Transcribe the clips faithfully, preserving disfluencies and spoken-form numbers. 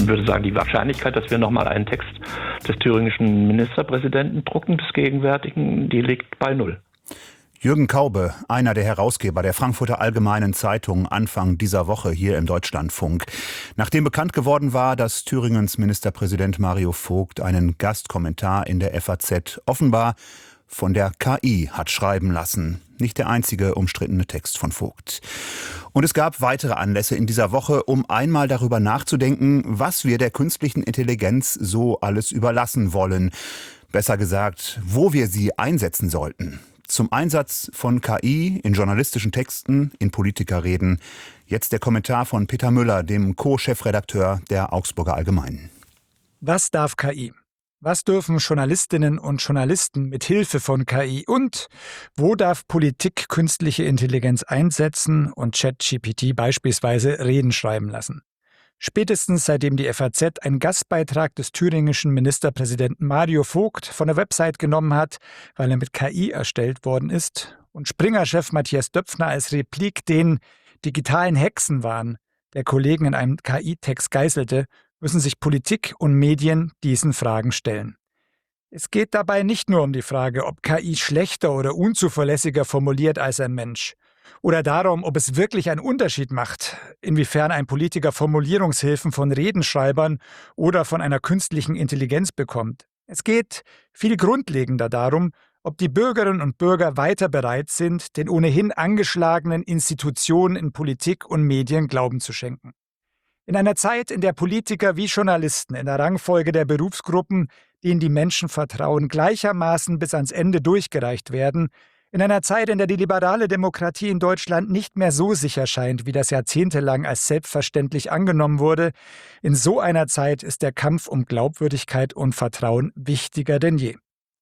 würde sagen, die Wahrscheinlichkeit, dass wir nochmal einen Text des thüringischen Ministerpräsidenten drucken, des gegenwärtigen, die liegt bei null. Jürgen Kaube, einer der Herausgeber der Frankfurter Allgemeinen Zeitung, Anfang dieser Woche hier im Deutschlandfunk. Nachdem bekannt geworden war, dass Thüringens Ministerpräsident Mario Vogt einen Gastkommentar in der F A Z offenbar von der K I hat schreiben lassen. Nicht der einzige umstrittene Text von Vogt. Und es gab weitere Anlässe in dieser Woche, um einmal darüber nachzudenken, was wir der künstlichen Intelligenz so alles überlassen wollen. Besser gesagt, wo wir sie einsetzen sollten. Zum Einsatz von K I in journalistischen Texten, in Politikerreden. Jetzt der Kommentar von Peter Müller, dem Co-Chefredakteur der Augsburger Allgemeinen. Was darf K I? Was dürfen Journalistinnen und Journalisten mit Hilfe von K I? Und wo darf Politik künstliche Intelligenz einsetzen und ChatGPT beispielsweise Reden schreiben lassen? Spätestens seitdem die F A Z einen Gastbeitrag des thüringischen Ministerpräsidenten Mario Vogt von der Website genommen hat, weil er mit K I erstellt worden ist, und Springer-Chef Matthias Döpfner als Replik den digitalen Hexenwahn der Kollegen in einem K I-Text geißelte, müssen sich Politik und Medien diesen Fragen stellen. Es geht dabei nicht nur um die Frage, ob K I schlechter oder unzuverlässiger formuliert als ein Mensch, oder darum, ob es wirklich einen Unterschied macht, inwiefern ein Politiker Formulierungshilfen von Redenschreibern oder von einer künstlichen Intelligenz bekommt. Es geht viel grundlegender darum, ob die Bürgerinnen und Bürger weiter bereit sind, den ohnehin angeschlagenen Institutionen in Politik und Medien Glauben zu schenken. In einer Zeit, in der Politiker wie Journalisten in der Rangfolge der Berufsgruppen, denen die Menschen vertrauen, gleichermaßen bis ans Ende durchgereicht werden, in einer Zeit, in der die liberale Demokratie in Deutschland nicht mehr so sicher scheint, wie das jahrzehntelang als selbstverständlich angenommen wurde, in so einer Zeit ist der Kampf um Glaubwürdigkeit und Vertrauen wichtiger denn je.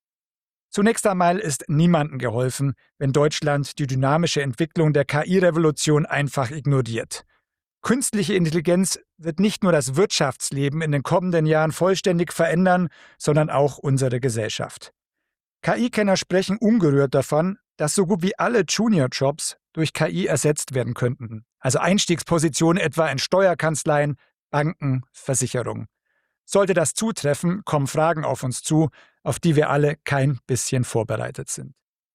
Zunächst einmal ist niemandem geholfen, wenn Deutschland die dynamische Entwicklung der K I-Revolution einfach ignoriert. Künstliche Intelligenz wird nicht nur das Wirtschaftsleben in den kommenden Jahren vollständig verändern, sondern auch unsere Gesellschaft. K I-Kenner sprechen ungerührt davon, dass so gut wie alle Junior-Jobs durch K I ersetzt werden könnten. Also Einstiegspositionen etwa in Steuerkanzleien, Banken, Versicherungen. Sollte das zutreffen, kommen Fragen auf uns zu, auf die wir alle kein bisschen vorbereitet sind.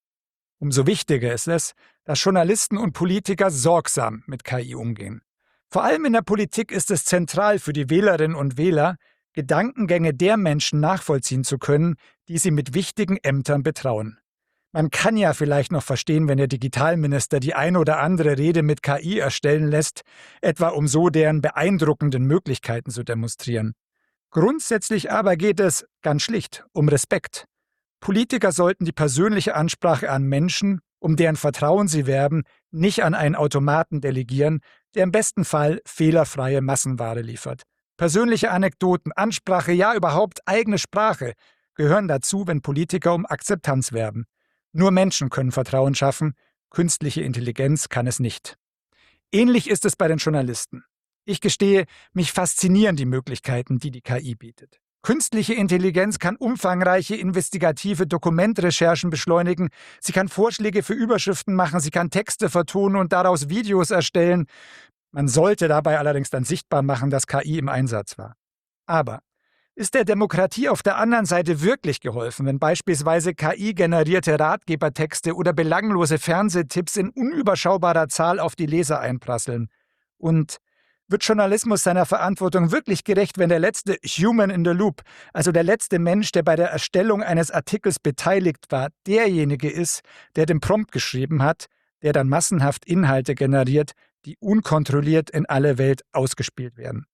Umso wichtiger ist es, dass Journalisten und Politiker sorgsam mit K I umgehen. Vor allem in der Politik ist es zentral für die Wählerinnen und Wähler, Gedankengänge der Menschen nachvollziehen zu können, die sie mit wichtigen Ämtern betrauen. Man kann ja vielleicht noch verstehen, wenn der Digitalminister die ein oder andere Rede mit K I erstellen lässt, etwa um so deren beeindruckenden Möglichkeiten zu demonstrieren. Grundsätzlich aber geht es, ganz schlicht, um Respekt. Politiker sollten die persönliche Ansprache an Menschen, um deren Vertrauen sie werben, nicht an einen Automaten delegieren, der im besten Fall fehlerfreie Massenware liefert. Persönliche Anekdoten, Ansprache, ja überhaupt eigene Sprache gehören dazu, wenn Politiker um Akzeptanz werben. Nur Menschen können Vertrauen schaffen, künstliche Intelligenz kann es nicht. Ähnlich ist es bei den Journalisten. Ich gestehe, mich faszinieren die Möglichkeiten, die die K I bietet. Künstliche Intelligenz kann umfangreiche investigative Dokumentrecherchen beschleunigen, sie kann Vorschläge für Überschriften machen, sie kann Texte vertonen und daraus Videos erstellen. Man sollte dabei allerdings dann sichtbar machen, dass K I im Einsatz war. Aber ist der Demokratie auf der anderen Seite wirklich geholfen, wenn beispielsweise K I-generierte Ratgebertexte oder belanglose Fernsehtipps in unüberschaubarer Zahl auf die Leser einprasseln? Und wird Journalismus seiner Verantwortung wirklich gerecht, wenn der letzte Human in the Loop, also der letzte Mensch, der bei der Erstellung eines Artikels beteiligt war, derjenige ist, der den Prompt geschrieben hat, der dann massenhaft Inhalte generiert, die unkontrolliert in alle Welt ausgespielt werden?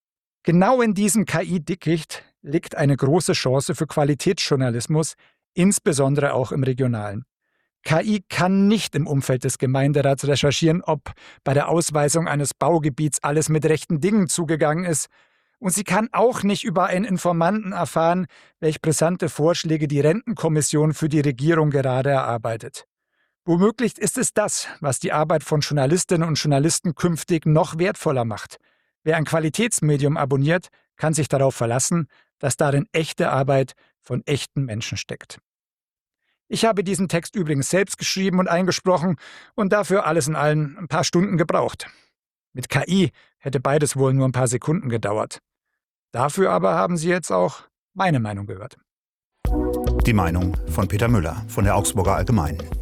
Genau in diesem K I-Dickicht liegt eine große Chance für Qualitätsjournalismus, insbesondere auch im Regionalen. K I kann nicht im Umfeld des Gemeinderats recherchieren, ob bei der Ausweisung eines Baugebiets alles mit rechten Dingen zugegangen ist. Und sie kann auch nicht über einen Informanten erfahren, welch brisante Vorschläge die Rentenkommission für die Regierung gerade erarbeitet. Womöglich ist es das, was die Arbeit von Journalistinnen und Journalisten künftig noch wertvoller macht. Wer ein Qualitätsmedium abonniert, kann sich darauf verlassen, dass darin echte Arbeit von echten Menschen steckt. Ich habe diesen Text übrigens selbst geschrieben und eingesprochen und dafür alles in allem ein paar Stunden gebraucht. Mit K I hätte beides wohl nur ein paar Sekunden gedauert. Dafür aber haben Sie jetzt auch meine Meinung gehört. Die Meinung von Peter Müller von der Augsburger Allgemeinen.